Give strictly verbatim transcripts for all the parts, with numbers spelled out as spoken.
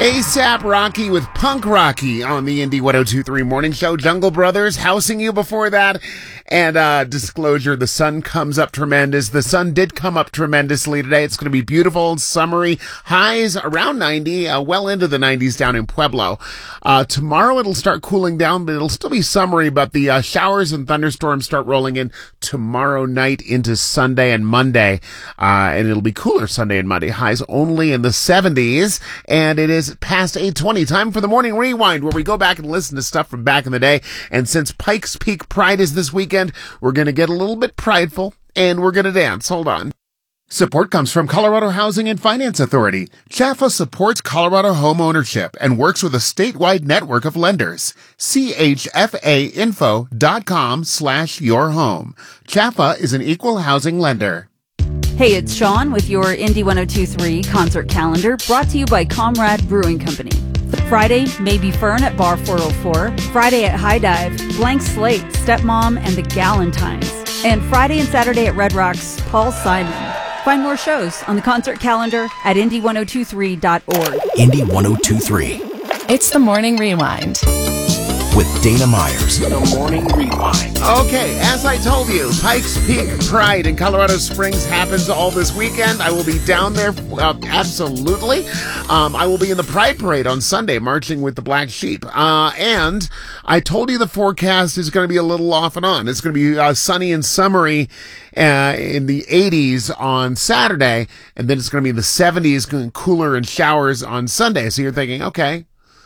A$AP Rocky with Punk Rocky on the Indie ten twenty-three Morning Show. Jungle Brothers housing you before that. And uh disclosure, the sun comes up tremendous. The sun did come up tremendously today. It's going to be beautiful and summery. Highs around ninety, uh, well into the nineties down in Pueblo. Uh Tomorrow it'll start cooling down, but it'll still be summery. But the uh, showers and thunderstorms start rolling in tomorrow night into Sunday and Monday. Uh and it'll be cooler Sunday and Monday. Highs only in the seventies. And it is past eight twenty. Time for the Morning Rewind, where we go back and listen to stuff from back in the day. And since Pikes Peak Pride is this weekend, we're going to get a little bit prideful, and we're going to dance. Hold on. Support comes from Colorado Housing and Finance Authority. CHAFA supports Colorado home ownership and works with a statewide network of lenders. C H F A info dot com slash your home. CHAFA is an equal housing lender. Hey, it's Sean with your Indie ten twenty-three concert calendar, brought to you by Comrade Brewing Company. Friday, Maybe Fern at Bar four oh four. Friday at High Dive, Blank Slate, Stepmom, and the Galentines. And Friday and Saturday at Red Rocks, Paul Simon. Find more shows on the concert calendar at indie ten twenty-three dot org. Indie ten twenty-three. It's the Morning Rewind with Dana Myers. The Morning Rewind. Okay, as I told you, Pikes Peak Pride in Colorado Springs happens all this weekend. I will be down there, uh, absolutely. Um, I will be in the Pride Parade on Sunday, marching with the Black Sheep. Uh, and I told you the forecast is going to be a little off and on. It's going to be uh, sunny and summery uh, in the eighties on Saturday, and then it's going to be in the seventies, cooler and showers on Sunday. So you're thinking, okay,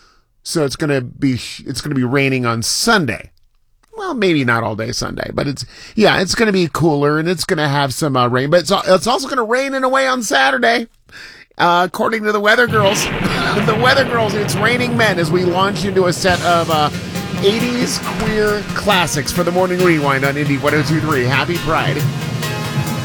so it's going to be, it's going to be raining on Sunday. Well, maybe not all day Sunday, but it's, yeah, it's going to be cooler and it's going to have some uh, rain, but it's, it's also going to rain in a way on Saturday. Uh, according to the Weather Girls, the Weather Girls, it's raining men as we launch into a set of, uh, eighties queer classics for the Morning Rewind on Indie ten twenty-three. Happy Pride.